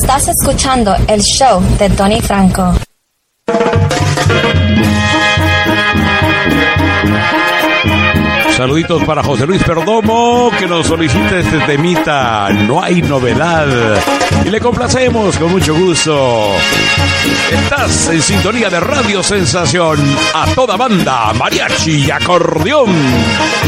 Estás escuchando el show de Tony Franco. Saluditos para José Luis Perdomo, que nos solicita este temita, No hay novedad. Y le complacemos con mucho gusto. Estás en sintonía de Radio Sensación, a toda banda, mariachi y acordeón.